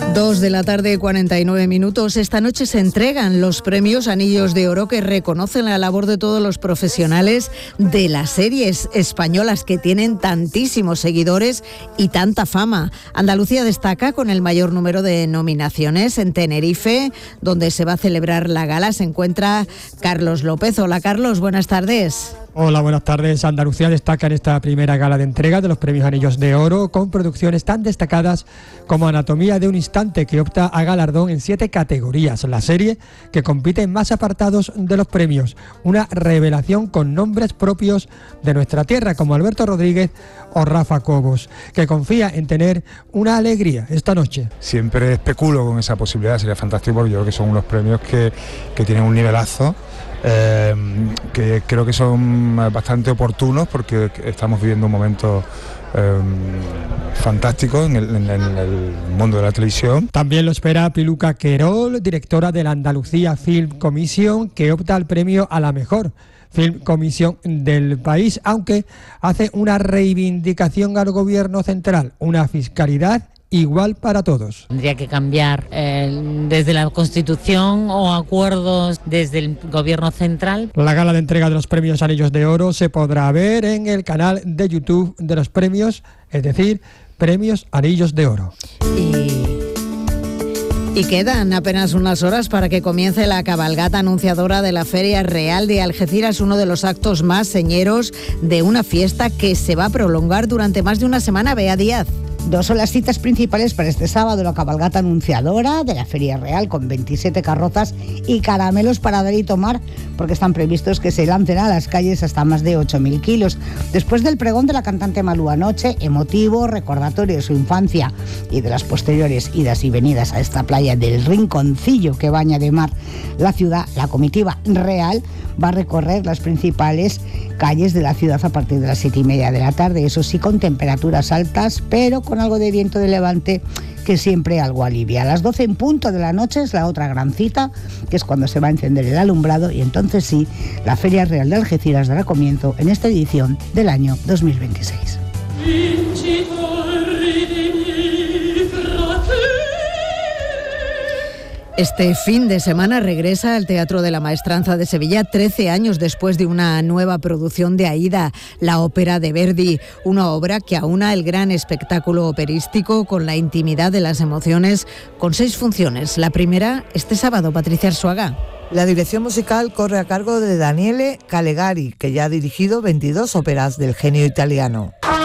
2:49 p.m. Esta noche se entregan los premios Anillos de Oro, que reconocen la labor de todos los profesionales de las series españolas, que tienen tantísimos seguidores y tanta fama. Andalucía destaca con el mayor número de nominaciones. En Tenerife, donde se va a celebrar la gala, se encuentra Carlos López. Hola Carlos, buenas tardes. Hola, buenas tardes. Andalucía destaca en esta primera gala de entrega de los premios Anillos de Oro con producciones tan destacadas como Anatomía de un instante, que opta a galardón en 7 categorías. La serie que compite en más apartados de los premios. Una revelación con nombres propios de nuestra tierra, como Alberto Rodríguez o Rafa Cobos, que confía en tener una alegría esta noche. Siempre especulo con esa posibilidad, sería fantástico, porque yo creo que son unos premios que tienen un nivelazo. Que creo que son bastante oportunos, porque estamos viviendo un momento fantástico en el mundo de la televisión. También lo espera Piluca Querol, directora de la Andalucía Film Commission, que opta al premio a la mejor Film Commission del país, aunque hace una reivindicación al gobierno central, una fiscalidad igual para todos. Tendría que cambiar desde la Constitución o acuerdos desde el Gobierno central. La gala de entrega de los premios Anillos de Oro se podrá ver en el canal de YouTube de los premios, es decir, Premios Anillos de Oro. Y quedan apenas unas horas para que comience la cabalgata anunciadora de la Feria Real de Algeciras, uno de los actos más señeros de una fiesta que se va a prolongar durante más de una semana. Bea Díaz. 2 son las citas principales para este sábado: la cabalgata anunciadora de la Feria Real, con 27 carrozas y caramelos para dar y tomar, porque están previstos que se lancen a las calles hasta más de 8.000 kilos. Después del pregón de la cantante Malú anoche, emotivo, recordatorio de su infancia y de las posteriores idas y venidas a esta playa del Rinconcillo que baña de mar la ciudad, la comitiva real va a recorrer las principales calles de la ciudad a partir de las 7:30 de la tarde, eso sí, con temperaturas altas, pero con algo de viento de levante que siempre algo alivia. A las 12 en punto de la noche es la otra gran cita, que es cuando se va a encender el alumbrado, y entonces sí, la Feria Real de Algeciras dará comienzo en esta edición del año 2026. Este fin de semana regresa al Teatro de la Maestranza de Sevilla, 13 años después de una nueva producción de Aída, la ópera de Verdi, una obra que aúna el gran espectáculo operístico con la intimidad de las emociones, con 6 funciones. La primera, este sábado, Patricia Arzuaga. La dirección musical corre a cargo de Daniele Calegari, que ya ha dirigido 22 óperas del genio italiano.